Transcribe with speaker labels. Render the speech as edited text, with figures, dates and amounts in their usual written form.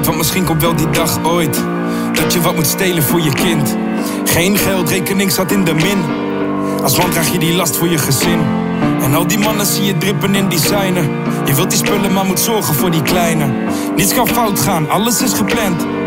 Speaker 1: Want misschien komt wel die dag ooit dat je wat moet stelen voor je kind. Geen geldrekening zat in de min. Als man draag je die last voor je gezin. En al die mannen zie je drippen in designer. Je wilt die spullen maar moet zorgen voor die kleine. Niets kan fout gaan, alles is gepland.